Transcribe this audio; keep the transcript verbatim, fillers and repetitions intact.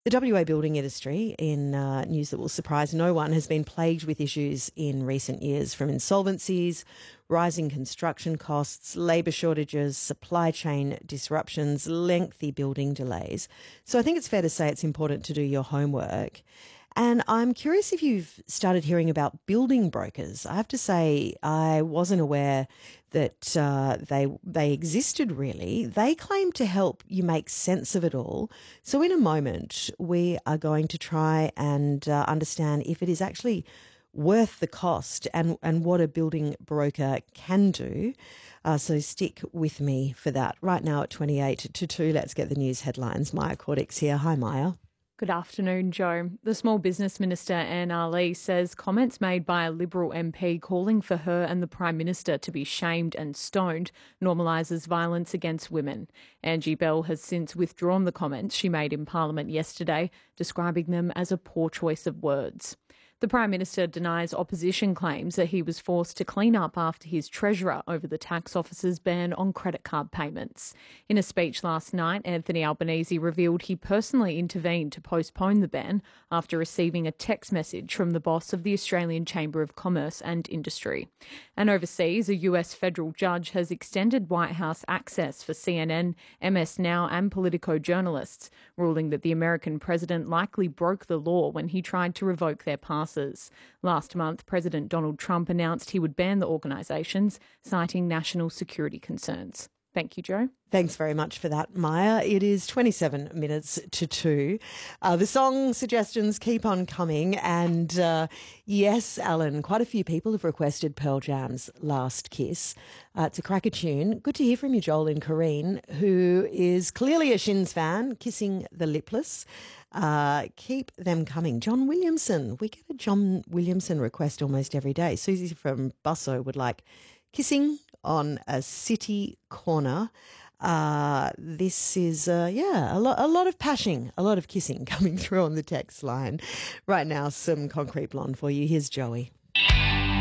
The W A building industry, in uh, news that will surprise no one, has been plagued with issues in recent years, from insolvencies, rising construction costs, labour shortages, supply chain disruptions, lengthy building delays. So I think it's fair to say it's important to do your homework. And I'm curious if you've started hearing about building brokers. I have to say I wasn't aware that uh, they they existed really. They claim to help you make sense of it all. So in a moment, we are going to try and uh, understand if it is actually worth the cost and, and what a building broker can do. Uh, so stick with me for that. Right now at twenty-eight to two, let's get the news headlines. Maya Cordex here. Hi, Maya. Good afternoon, Joe. The Small Business Minister, Anne Ali, says comments made by a Liberal M P calling for her and the Prime Minister to be shamed and stoned normalises violence against women. Angie Bell has since withdrawn the comments she made in Parliament yesterday, describing them as a poor choice of words. The Prime Minister denies opposition claims that he was forced to clean up after his treasurer over the tax office's ban on credit card payments. In a speech last night, Anthony Albanese revealed he personally intervened to postpone the ban after receiving a text message from the boss of the Australian Chamber of Commerce and Industry. And overseas, a U S federal judge has extended White House access for C N N, M S Now and Politico journalists, ruling that the American president likely broke the law when he tried to revoke their passes. Last month, President Donald Trump announced he would ban the organisations, citing national security concerns. Thank you, Joe. Thanks very much for that, Maya. It is twenty-seven minutes to two. Uh, the song suggestions keep on coming. And uh, yes, Alan, quite a few people have requested Pearl Jam's Last Kiss. Uh, it's a cracker tune. Good to hear from you, Joel and Corrine, who is clearly a Shins fan, Kissing the Lipless. Uh, keep them coming. John Williamson. We get a John Williamson request almost every day. Susie from Busso would like Kissing on a City Corner. Uh, this is, uh, yeah, a lot, a lot of pashing, a lot of kissing coming through on the text line. Right now, some Concrete Blonde for you. Here's Joey.